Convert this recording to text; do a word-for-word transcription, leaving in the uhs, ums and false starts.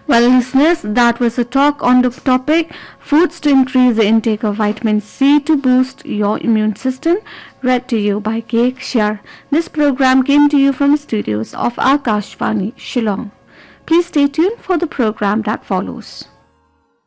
Well, listeners, that was a talk on the topic foods to increase the intake of vitamin C to boost your immune system, read to you by K. Shar. This program came to you from the studios of Akashvani, Shillong. Please stay tuned for the program that follows.